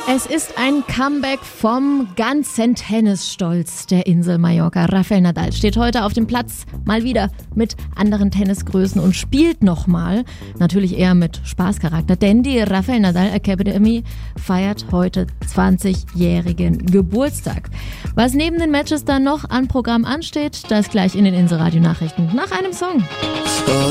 Es ist ein Comeback vom ganzen Tennisstolz der Insel Mallorca. Rafael Nadal steht heute auf dem Platz mal wieder mit anderen Tennisgrößen und spielt nochmal. Natürlich eher mit Spaßcharakter, denn die Rafael Nadal Academy feiert heute 20-jährigen Geburtstag. Was neben den Matches dann noch an Programm ansteht, das gleich in den Inselradio-Nachrichten nach einem Song.